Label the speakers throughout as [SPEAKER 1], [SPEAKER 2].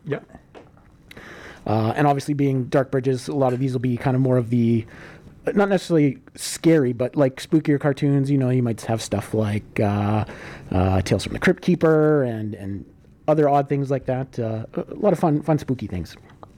[SPEAKER 1] Yeah.
[SPEAKER 2] And obviously being Dark Bridges, a lot of these will be kind of more of the, not necessarily scary, but like spookier cartoons. You know, you might have stuff like Tales from the Crypt Keeper and other odd things like that. A lot of fun spooky things.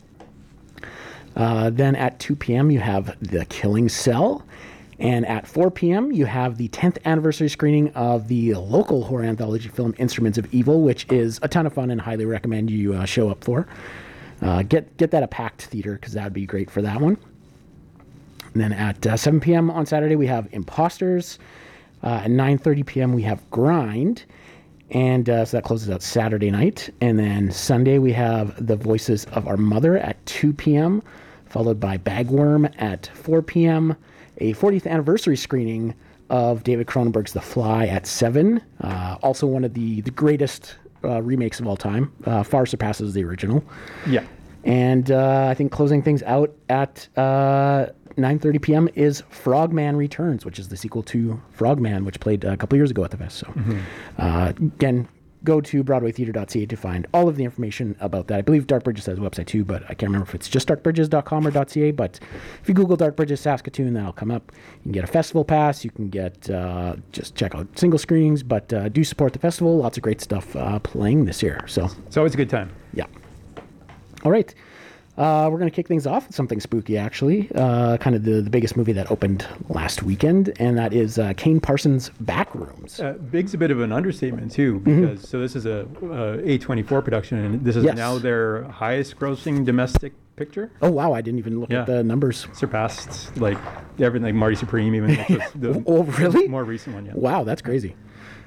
[SPEAKER 2] Then at 2 p.m. you have The Killing Cell. And at 4 p.m. you have the 10th anniversary screening of the local horror anthology film Instruments of Evil, which is a ton of fun and highly recommend you show up for. Get that a packed theater because that would be great for that one. And then at 7 p.m. on Saturday we have Imposters. At 9:30 p.m. we have Grind. And so that closes out Saturday night. And then Sunday we have The Voices of Our Mother at 2 p.m., followed by Bagworm at 4 p.m., a 40th anniversary screening of David Cronenberg's The Fly at 7. Also one of the greatest remakes of all time. Far surpasses the original.
[SPEAKER 1] Yeah.
[SPEAKER 2] And I think closing things out at 9:30 p.m. is Frogman Returns, which is the sequel to Frogman, which played a couple years ago at the Fest. So again, go to BroadwayTheater.ca to find all of the information about that. I believe Dark Bridges has a website too, but I can't remember if it's just darkbridges.com or .ca. But if you Google Dark Bridges Saskatoon, that'll come up. You can get a festival pass. You can get just check out single screenings, but do support the festival. Lots of great stuff playing this year. So
[SPEAKER 1] it's always a good time.
[SPEAKER 2] Yeah. All right. We're going to kick things off with something spooky, actually. Kind of the biggest movie that opened last weekend, and that is Kane Parsons' Backrooms.
[SPEAKER 1] Big's a bit of an understatement, too, because so this is a A24 production, and this is now their highest grossing domestic picture.
[SPEAKER 2] Oh, wow. I didn't even look at the numbers.
[SPEAKER 1] Surpassed, like, everything, like Marty Supreme, even.
[SPEAKER 2] Oh, really?
[SPEAKER 1] More recent one, yeah.
[SPEAKER 2] Wow, that's crazy.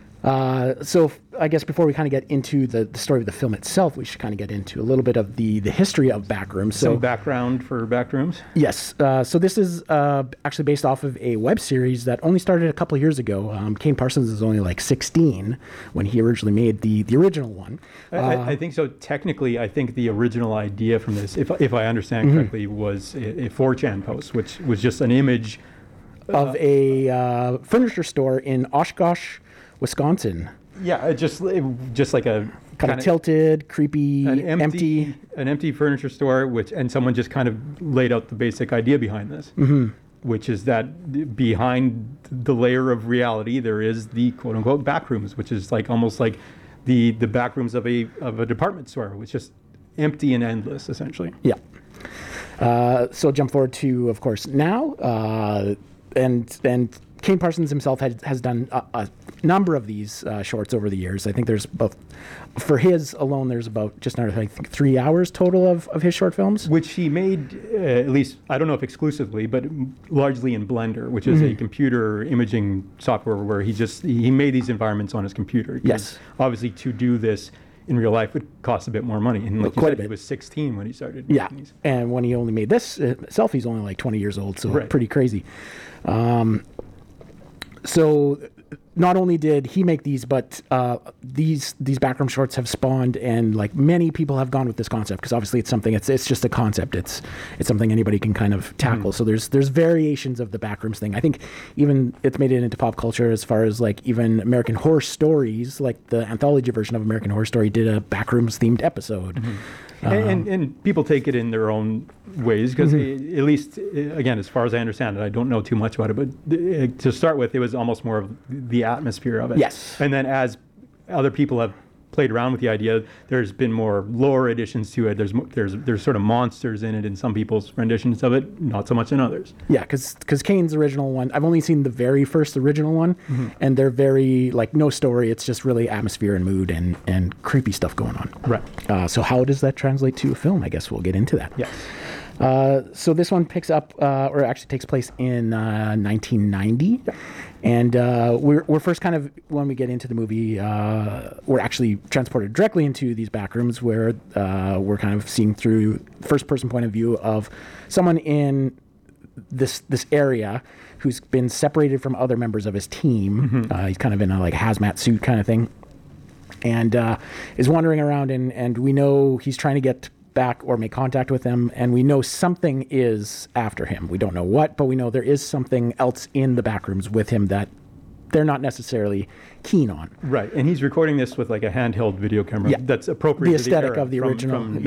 [SPEAKER 2] So I guess before we kind of get into the story of the film itself, we should kind of get into a little bit of the history of Backrooms. So,
[SPEAKER 1] some background for Backrooms?
[SPEAKER 2] Yes. So this is actually based off of a web series that only started a couple of years ago. Kane Parsons is only like 16 when he originally made the original one.
[SPEAKER 1] I think so. Technically, I think the original idea from this, if I understand correctly, was a 4chan post, which was just an image
[SPEAKER 2] of a furniture store in Oshkosh, Wisconsin.
[SPEAKER 1] Yeah, just like a
[SPEAKER 2] kind of tilted, creepy, empty.
[SPEAKER 1] An empty furniture store, and someone just kind of laid out the basic idea behind this, which is that behind the layer of reality there is the quote unquote backrooms, which is like almost like the backrooms of a department store, which is just empty and endless, essentially.
[SPEAKER 2] Yeah. So jump forward to, of course, now, and Kane Parsons himself has done a number of these shorts over the years. I think there's about, for his alone, there's about just under, I think, 3 hours total of his short films.
[SPEAKER 1] Which he made, at least, I don't know if exclusively, but largely in Blender, which is a computer imaging software where he made these environments on his computer.
[SPEAKER 2] Yes.
[SPEAKER 1] Obviously, to do this in real life would cost a bit more money. And like
[SPEAKER 2] quite
[SPEAKER 1] you said,
[SPEAKER 2] a bit.
[SPEAKER 1] He was 16 when he started.
[SPEAKER 2] Yeah, and when he only made this itself, he's only like 20 years old, so pretty crazy. So not only did he make these, but these backroom shorts have spawned, and like many people have gone with this concept because obviously it's something. It's just a concept. It's something anybody can kind of tackle. So there's variations of the backrooms thing. I think even it's made it into pop culture as far as like even American Horror Stories, like the anthology version of American Horror Story, did a backrooms themed episode.
[SPEAKER 1] And people take it in their own ways because at least, again, as far as I understand it, I don't know too much about it, but to start with, it was almost more of the atmosphere of it.
[SPEAKER 2] Yes.
[SPEAKER 1] And then as other people have played around with the idea, there's been more lore additions to it. There's sort of monsters in it in some people's renditions of it, not so much in others.
[SPEAKER 2] Yeah, because Kane's original one, I've only seen the very first original one, and they're very, like, no story. It's just really atmosphere and mood and creepy stuff going on.
[SPEAKER 1] Right.
[SPEAKER 2] So how does that translate to a film? I guess we'll get into that.
[SPEAKER 1] Yes.
[SPEAKER 2] So this one picks up, or actually takes place in 1990. Yeah. And we're first kind of, when we get into the movie, we're actually transported directly into these back rooms where we're kind of seeing through first-person point of view of someone in this area who's been separated from other members of his team. He's kind of in a like hazmat suit kind of thing, and is wandering around, and we know he's trying to get back or make contact with them, and we know something is after him. We don't know what, but we know there is something else in the back rooms with him that they're not necessarily keen on.
[SPEAKER 1] Right, and he's recording this with like a handheld video camera that's appropriate
[SPEAKER 2] the aesthetic
[SPEAKER 1] to the era
[SPEAKER 2] of the original.
[SPEAKER 1] from